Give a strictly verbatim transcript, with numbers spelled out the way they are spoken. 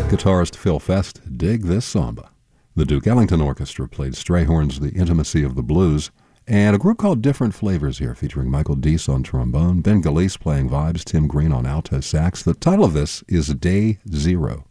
Guitarist Phil Fest, dig this samba. The Duke Ellington Orchestra played Strayhorn's The Intimacy of the Blues, and a group called Different Flavors here, featuring Michael Deese on trombone, Ben Gillies playing vibes, Tim Green on alto sax. The title of this is Day Zero.